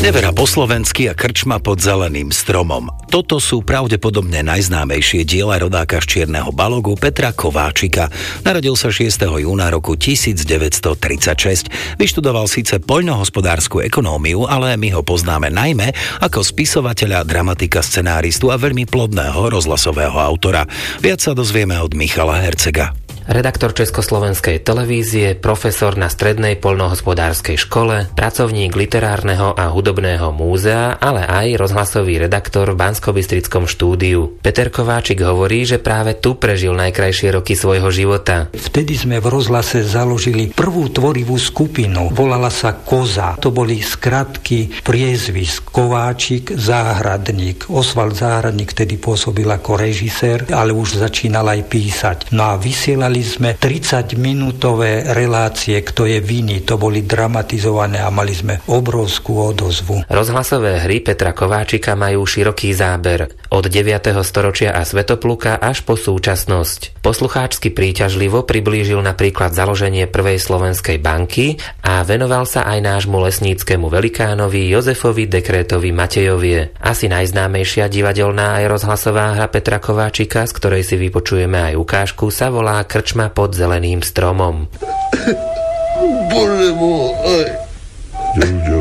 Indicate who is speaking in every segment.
Speaker 1: Nevera po slovensky a krčma pod zeleným stromom. Toto sú pravdepodobne najznámejšie diela rodáka z Čierneho Balogu Petra Kováčika. Narodil sa 6. júna roku 1936. Vyštudoval síce poľnohospodársku ekonómiu, ale my ho poznáme najmä ako spisovateľa, dramatika, scenáristu a veľmi plodného rozhlasového autora. Viac sa dozvieme od Michala Hercega.
Speaker 2: Redaktor Československej televízie, profesor na Strednej poľnohospodárskej škole, pracovník literárneho a hudobného múzea, ale aj rozhlasový redaktor v Banskobystrickom štúdiu. Peter Kováčik hovorí, že práve tu prežil najkrajšie roky svojho života.
Speaker 3: Vtedy sme v rozhlase založili prvú tvorivú skupinu. Volala sa Koza. To boli skratky priezvisk Kováčik, Záhradník. Osvald Záhradník vtedy pôsobil ako režisér, ale už začínal aj písať. No a vysielali sme 30-minútové relácie, kto je vinný. To boli dramatizované a mali sme obrovskú odozvu.
Speaker 2: Rozhlasové hry Petra Kováčika majú široký záber. Od 9. storočia a Svätopluka až po súčasnosť. Poslucháčsky príťažlivo priblížil napríklad založenie prvej slovenskej banky a venoval sa aj nášmu lesníckemu velikánovi Jozefovi Dekrétovi Matejovie. Asi najznámejšia divadelná aj rozhlasová hra Petra Kováčika, z ktorej si vypočujeme aj ukážku, sa volá Krčma pod zeleným stromom.
Speaker 4: Bože môj.
Speaker 5: Ďuďo,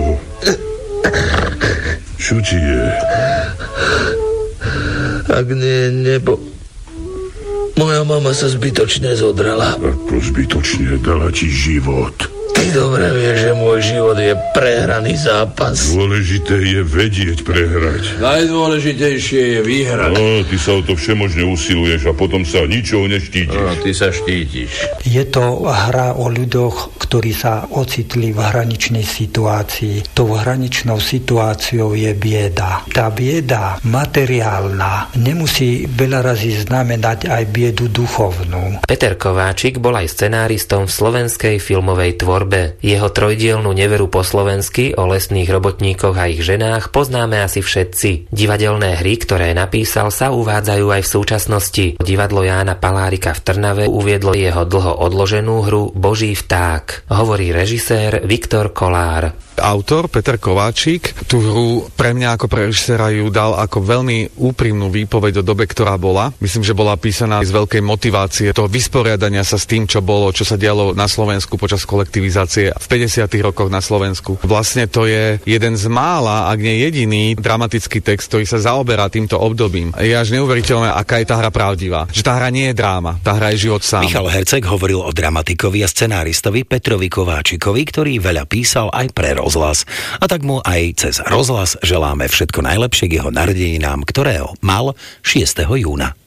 Speaker 5: čo ti je?
Speaker 4: Ak nie nebo... Moja mama sa zbytočne zodrala.
Speaker 5: Ako zbytočne dala ti život?
Speaker 4: Ty dobre vieš, že môj život je prehraný zápas.
Speaker 5: Dôležité je vedieť prehrať.
Speaker 6: Najdôležitejšie je vyhrať.
Speaker 5: No, ty sa o to všemožne usiluješ a potom sa ničoho neštítiš.
Speaker 6: No, ty sa štítiš.
Speaker 3: Je to hra o ľuďoch, ktorí sa ocitli v hraničnej situácii. Tou hraničnou situáciou je bieda. Tá bieda materiálna nemusí veľa razy znamenať aj biedu duchovnú.
Speaker 2: Peter Kováčik bol aj scenáristom v slovenskej filmovej tvorbe. Jeho trojdielnu Neveru po slovensky o lesných robotníkoch a ich ženách poznáme asi všetci. Divadelné hry, ktoré napísal, sa uvádzajú aj v súčasnosti. Divadlo Jána Palárika v Trnave uviedlo jeho dlho odloženú hru Boží vták. Hovorí režisér Viktor Kolár.
Speaker 7: Autor Peter Kováčik tú hru pre mňa ako pre režiséra ju dal ako veľmi úprimnú výpoveď o dobe, ktorá bola. Myslím, že bola písaná z veľkej motivácie toho vysporiadania sa s tým, čo bolo, čo sa dialo na Slovensku počas kolektivizácie v 50. rokoch na Slovensku. Vlastne to je jeden z mála, ak nie jediný dramatický text, ktorý sa zaoberá týmto obdobím. Je až neuveriteľné, aká je tá hra pravdivá. Že tá hra nie je dráma, tá hra je život sám.
Speaker 1: Michal Herceg hovoril o dramatikovi a scenáristovi Petrovi Kováčikovi, ktorý veľa písal aj pre rozhlas. A tak mu aj cez rozhlas želáme všetko najlepšie k jeho narodeninám, ktorého mal 6. júna.